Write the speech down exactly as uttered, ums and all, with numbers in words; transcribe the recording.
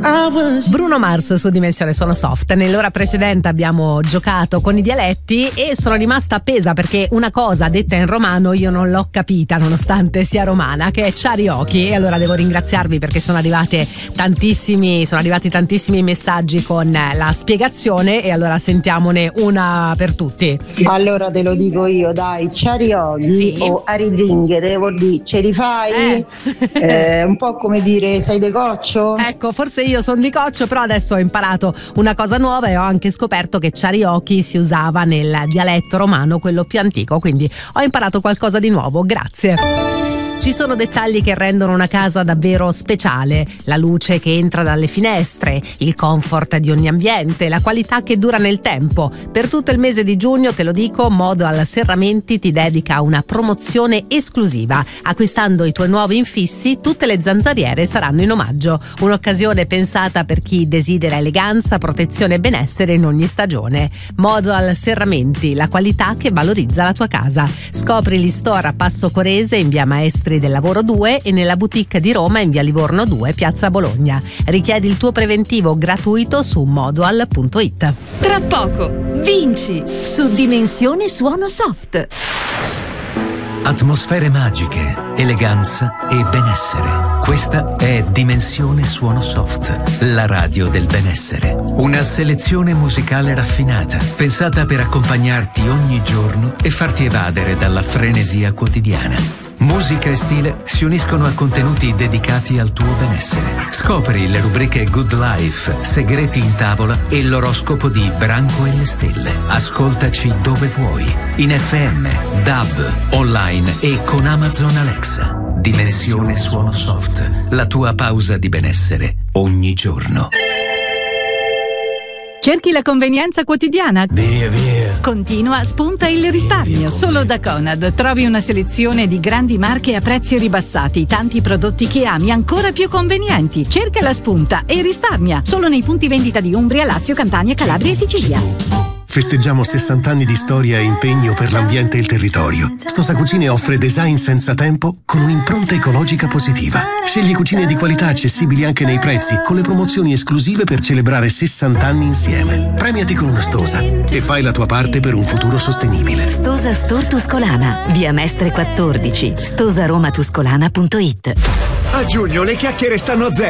Bruno Mars su Dimensione Suono Soft. Nell'ora precedente abbiamo giocato con i dialetti e sono rimasta appesa perché una cosa detta in romano io non l'ho capita nonostante sia romana, che è Chariochi, e allora devo ringraziarvi perché sono arrivate tantissimi sono arrivati tantissimi messaggi con la spiegazione, e allora sentiamone una per tutti. Allora te lo dico io, dai, Chariochi sì. o Aridringhe, devo dire, ce li fai? Eh. eh, un po' come dire, sei de Coccio? Ecco, forse io sono di Coccio, però adesso ho imparato una cosa nuova e ho anche scoperto che Chariochi si usava nel dialetto romano, quello più antico, quindi ho imparato qualcosa di nuovo, grazie. Ci sono dettagli che rendono una casa davvero speciale: la luce che entra dalle finestre, il comfort di ogni ambiente, la qualità che dura nel tempo. Per tutto il mese di giugno, te lo dico, Modoal Serramenti ti dedica una promozione esclusiva. Acquistando i tuoi nuovi infissi, tutte le zanzariere saranno in omaggio. Un'occasione pensata per chi desidera eleganza, protezione e benessere in ogni stagione. Modoal Serramenti, la qualità che valorizza la tua casa. Scopri gli store a Passo Corese in via Maestri del Lavoro due e nella boutique di Roma in via Livorno due, piazza Bologna. Richiedi il tuo preventivo gratuito su modoal punto it. Tra poco vinci su Dimensione Suono Soft. Atmosfere magiche, eleganza e benessere. Questa è Dimensione Suono Soft, la radio del benessere. Una selezione musicale raffinata, pensata per accompagnarti ogni giorno e farti evadere dalla frenesia quotidiana. Musica e stile si uniscono a contenuti dedicati al tuo benessere. Scopri le rubriche Good Life, Segreti in tavola e l'oroscopo di Branco e le stelle. Ascoltaci dove vuoi, in F M, D A B, online e con Amazon Alexa. Dimensione Suono Soft, la tua pausa di benessere ogni giorno. Cerchi la convenienza quotidiana? Via, via. Continua, spunta il risparmio. Via, via, Solo da Conad trovi una selezione di grandi marche a prezzi ribassati, tanti prodotti che ami ancora più convenienti. Cerca la spunta e risparmia. Solo nei punti vendita di Umbria, Lazio, Campania, Calabria e Sicilia. Festeggiamo sessanta anni di storia e impegno per l'ambiente e il territorio. Stosa Cucine offre design senza tempo con un'impronta ecologica positiva. Scegli cucine di qualità accessibili anche nei prezzi, con le promozioni esclusive per celebrare sessanta anni insieme. Premiati con una Stosa e fai la tua parte per un futuro sostenibile. Stosa Store Tuscolana, via Mestre quattordici, stosa roma tuscolana punto it. A giugno le chiacchiere stanno a zero.